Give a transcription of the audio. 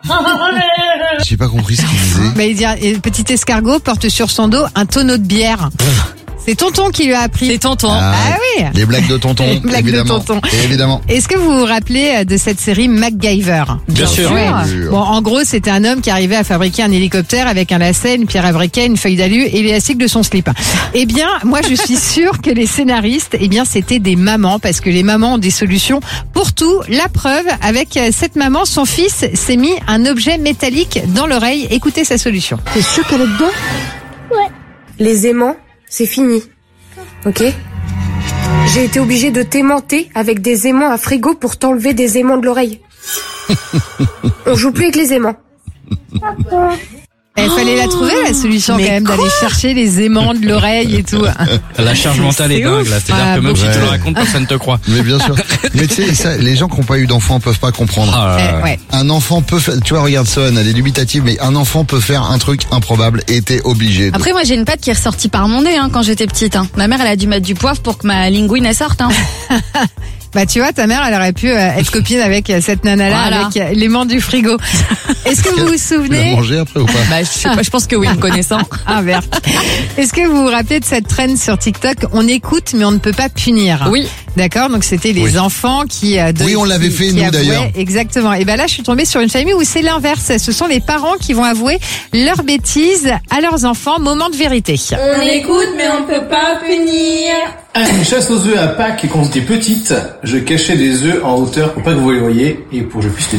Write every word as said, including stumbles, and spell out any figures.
J'ai pas compris ce qu'il disait. Bah, il dit, et le petit escargot porte sur son dos un tonneau de bière. C'est tonton qui lui a appris. C'est tonton. Ah, Ah oui. Les blagues de tonton, Les blagues de évidemment. tonton. Évidemment. Est-ce que vous vous rappelez de cette série MacGyver? Bien sûr. Ouais. Bien sûr. Bon, en gros, c'était un homme qui arrivait à fabriquer un hélicoptère avec un lacet, une pierre à briquet, une feuille d'alu et l'élastique de son slip. Eh bien, moi, je suis sûre que les scénaristes, eh bien, c'était des mamans parce que les mamans ont des solutions pour tout. La preuve, avec cette maman, son fils s'est mis un objet métallique dans l'oreille. Écoutez sa solution. T'es sûr qu'elle est dedans? Ouais. Les aimants, c'est fini. Ok? J'ai été obligée de t'aimanter avec des aimants à frigo pour t'enlever des aimants de l'oreille. On joue plus avec les aimants. Il fallait la trouver, la solution, mais quand même, d'aller chercher les aimants de l'oreille et tout. La charge mentale est, C'est dingue ouf. là. C'est-à-dire Ah, que même bon. si tu le Ouais. racontes, personne ne te croit. Mais bien sûr. Mais tu sais, ça, les gens qui n'ont pas eu d'enfants peuvent pas comprendre. Ah, Eh, ouais. Un enfant peut faire, tu vois, regarde Son, elle est dubitative, mais un enfant peut faire un truc improbable et t'es obligé de... Après, moi, j'ai une patte qui est ressortie par mon nez hein, quand j'étais petite. Hein. Ma mère, elle a dû mettre du poivre pour que ma linguine elle sorte. Hein. Bah tu vois, ta mère, elle aurait pu euh, être copine avec euh, cette nana-là, Voilà. avec euh, l'aimant du frigo. Est-ce que vous vous Tu l'as souvenez mangé après ou pas? Bah, je, sais pas, je pense que oui, me connaissant. Ah, vert. Est-ce que vous vous rappelez de cette trend sur TikTok? On écoute, mais on ne peut pas punir. Oui. D'accord, donc c'était les Oui. enfants qui... euh, de- Oui, on l'avait qui- fait, qui nous, avouaient- d'ailleurs. Exactement. Et ben là, je suis tombée sur une famille où c'est l'inverse. Ce sont les parents qui vont avouer leurs bêtises à leurs enfants. Moment de vérité. On écoute, mais on peut pas punir. À une chasse aux œufs à Pâques, quand j'étais petite, je cachais des œufs en hauteur pour pas que vous les voyiez et pour que je puisse les